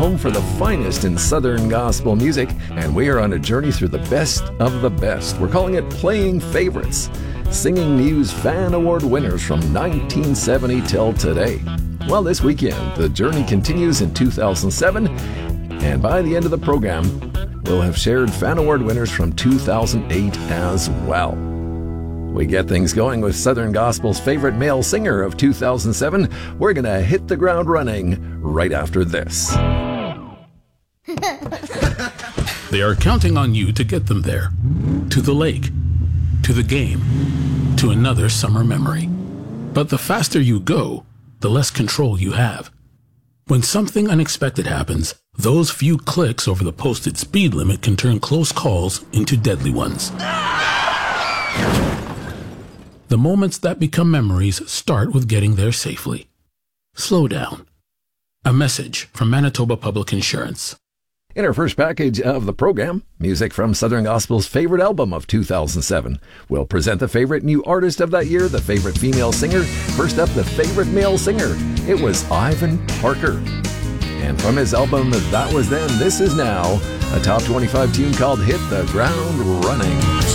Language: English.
home for the finest in Southern gospel music, and we are on a journey through the best of the best. We're calling it Playing Favorites, Singing News Fan Award winners from 1970 till today. Well, this weekend, the journey continues in 2007, and by the end of the program, we'll have shared Fan Award winners from 2008 as well. We get things going with Southern Gospel's favorite male singer of 2007. We're going to hit the ground running right after this. They are counting on you to get them there. To the lake, to the game, to another summer memory. But the faster you go, the less control you have. When something unexpected happens, those few clicks over the posted speed limit can turn close calls into deadly ones. The moments that become memories start with getting there safely. Slow down. A message from Manitoba Public Insurance. In our first package of the program, music from Southern Gospel's favorite album of 2007. We'll present the favorite new artist of that year, the favorite female singer. First up, the favorite male singer. It was Ivan Parker. And from his album That Was Then, This Is Now, a top 25 tune called Hit the Ground Running.